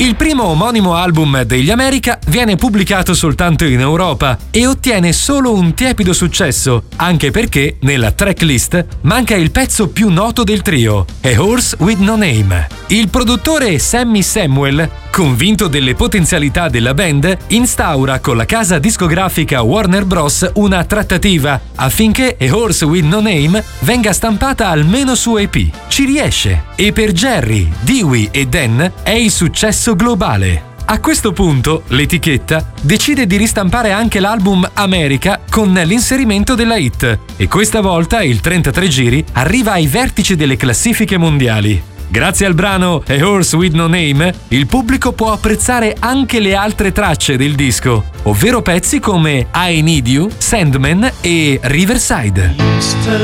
Il primo omonimo album degli America viene pubblicato soltanto in Europa e ottiene solo un tiepido successo, anche perché nella tracklist manca il pezzo più noto del trio, A Horse with No Name. Il produttore Sammy Samuel, convinto delle potenzialità della band, instaura con la casa discografica Warner Bros. Una trattativa affinché A Horse with No Name venga stampata almeno su EP. Ci riesce e per Jerry, Dewey e Dan è il successo globale. A questo punto l'etichetta decide di ristampare anche l'album America con l'inserimento della hit e questa volta il 33 giri arriva ai vertici delle classifiche mondiali. Grazie al brano A Horse with No Name, il pubblico può apprezzare anche le altre tracce del disco, ovvero pezzi come I Need You, Sandman e Riverside.